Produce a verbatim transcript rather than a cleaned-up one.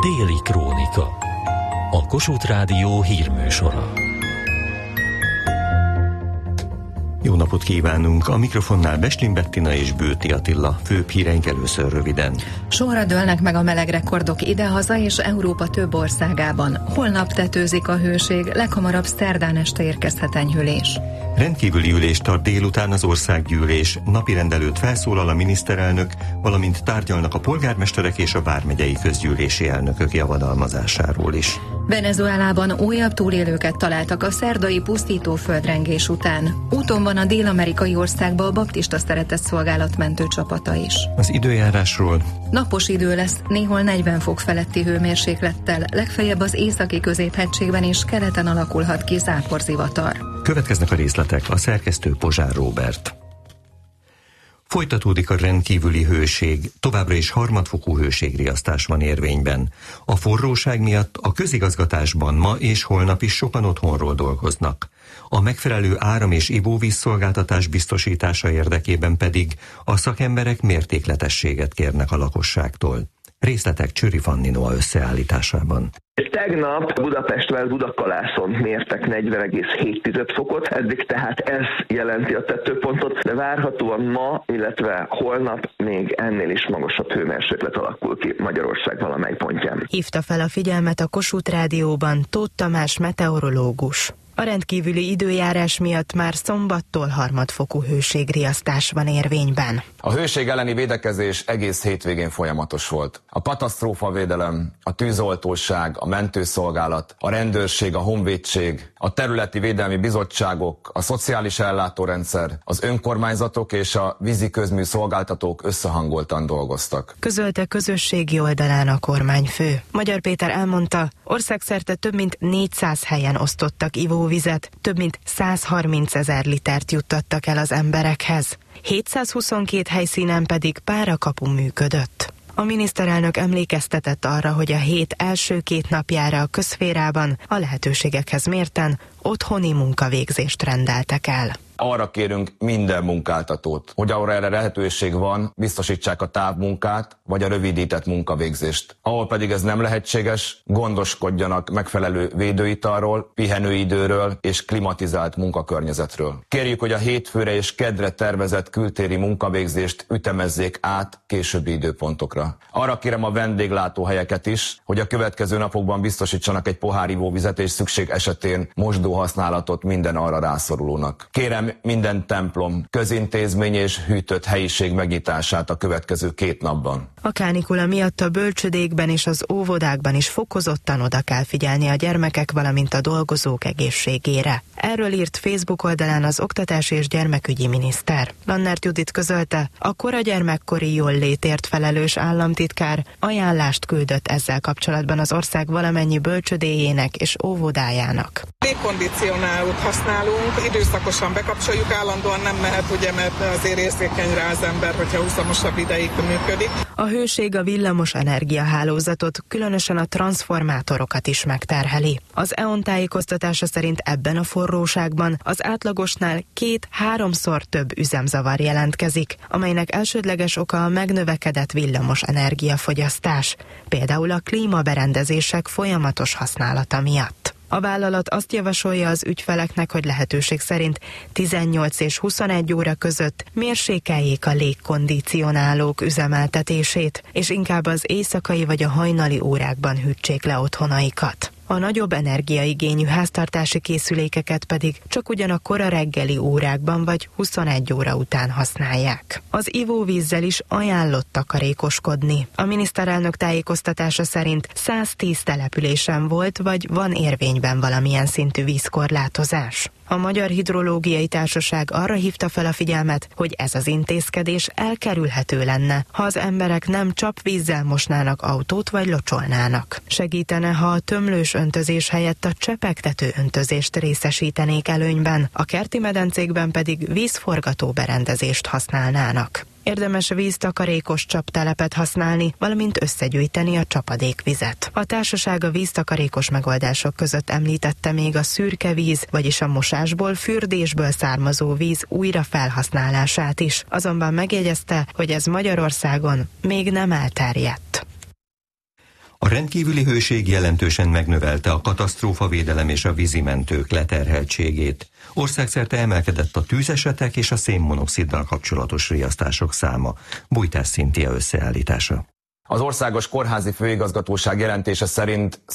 Déli Krónika. A Kossuth Rádió hírműsora. Jó napot kívánunk! A mikrofonnál Beslin Bettina és Bőti Attila. Főbb híreink először röviden. Sorra dőlnek meg a meleg rekordok idehaza és Európa több országában. Holnap tetőzik a hőség, leghamarabb szerdán este érkezhet enyhülés. Rendkívüli ülést tart délután az országgyűlés. Napirend előtt felszólal a miniszterelnök, valamint tárgyalnak a polgármesterek és a vármegyei közgyűlési elnökök javadalmazásáról is. Venezuelában újabb túlélőket találtak a szerdai pusztító földrengés után. Úton van a dél-amerikai országba a baptista szeretetszolgálat mentőcsapata is. Az időjárásról. Napos idő lesz, néhol negyven fok feletti hőmérséklettel, legfeljebb az északi középhegységben és keleten alakulhat ki záporzivatar. Következnek a részletek, a szerkesztő Pozsár Róbert. Folytatódik a rendkívüli hőség, továbbra is harmadfokú hőségriasztás van érvényben. A forróság miatt a közigazgatásban ma és holnap is sokan otthonról dolgoznak. A megfelelő áram- és ivóvízszolgáltatás biztosítása érdekében pedig a szakemberek mértékletességet kérnek a lakosságtól. Részletek Csőri Fanni Noa összeállításában. Tegnap Budapestvel Budakalászon mértek negyven egész hét fokot, eddig tehát ez jelenti a tetőpontot, de várhatóan ma, illetve holnap még ennél is magasabb hőmérséklet alakul ki Magyarország valamely pontján. Hívta fel a figyelmet a Kossuth Rádióban Tóth Tamás meteorológus. A rendkívüli időjárás miatt már szombattól harmadfokú hőségriasztás van érvényben. A hőség elleni védekezés egész hétvégén folyamatos volt. A katasztrófavédelem, a tűzoltóság, a mentőszolgálat, a rendőrség, a honvédség, a területi védelmi bizottságok, a szociális ellátórendszer, az önkormányzatok és a vízi közmű szolgáltatók összehangoltan dolgoztak. Közölte közösségi oldalán a kormányfő. Magyar Péter elmondta, országszerte több mint négyszáz helyen osztottak ivóvizet, több mint százharmincezer litert juttattak el az emberekhez. hétszázhuszonkét helyszínen pedig párakapu működött. A miniszterelnök emlékeztetett arra, hogy a hét első két napjára a közszférában a lehetőségekhez mérten otthoni munkavégzést rendeltek el. Arra kérünk minden munkáltatót, hogy ahol erre lehetőség van, biztosítsák a távmunkát vagy a rövidített munkavégzést. Ahol pedig ez nem lehetséges, gondoskodjanak megfelelő védőitalról, pihenőidőről és klimatizált munkakörnyezetről. Kérjük, hogy a hétfőre és kedre tervezett kültéri munkavégzést ütemezzék át későbbi időpontokra. Arra kérem a vendéglátóhelyeket is, hogy a következő napokban biztosítsanak egy pohár ivóvizet és szükség esetén mosdóhasználatot minden arra rászorulónak. Kérem minden templom, közintézmény és hűtött helyiség megnyitását a következő két napban. A kánikula miatt a bölcsödékben és az óvodákban is fokozottan oda kell figyelni a gyermekek, valamint a dolgozók egészségére. Erről írt Facebook oldalán az oktatási és gyermekügyi miniszter. Lannert Judit közölte, a kora gyermekkori jóllétért felelős államtitkár ajánlást küldött ezzel kapcsolatban az ország valamennyi bölcsödéjének és óvodájának. Légkondicionálót használunk, időszakosan bekapcsoljuk, állandóan nem mehet, ugye, mert azért érzékeny rá az ember, hogyha húzamosabb ideig működik. A hőség a villamos energiahálózatot, különösen a transzformátorokat is megterheli. Az é o en tájékoztatása szerint ebben a forróságban az átlagosnál két-háromszor több üzemzavar jelentkezik, amelynek elsődleges oka a megnövekedett villamos energiafogyasztás, például a klímaberendezések folyamatos használata miatt. A vállalat azt javasolja az ügyfeleknek, hogy lehetőség szerint tizennyolc és huszonegy óra között mérsékeljék a légkondicionálók üzemeltetését, és inkább az éjszakai vagy a hajnali órákban hűtsék le otthonaikat. A nagyobb energiaigényű háztartási készülékeket pedig csak ugyanakkor a reggeli órákban vagy huszonegy óra után használják. Az ivóvízzel is ajánlott takarékoskodni. A miniszterelnök tájékoztatása szerint száztíz településen volt vagy van érvényben valamilyen szintű vízkorlátozás. A Magyar Hidrológiai Társaság arra hívta fel a figyelmet, hogy ez az intézkedés elkerülhető lenne, ha az emberek nem csapvízzel mosnának autót vagy locsolnának. Segítene, ha a tömlős öntözés helyett a csepegtető öntözést részesítenék előnyben, a kerti medencékben pedig vízforgató berendezést használnának. Érdemes víztakarékos csaptelepet használni, valamint összegyűjteni a csapadékvizet. A társaság a víztakarékos megoldások között említette még a szürke víz, vagyis a mosásból, fürdésből származó víz újra felhasználását is, azonban megjegyezte, hogy ez Magyarországon még nem elterjedt. A rendkívüli hőség jelentősen megnövelte a katasztrófavédelem és a vízimentők leterheltségét. Országszerte emelkedett a tűzesetek és a szénmonoxiddal kapcsolatos riasztások száma. Bújtás Szintia összeállítása. Az Országos Kórházi Főigazgatóság jelentése szerint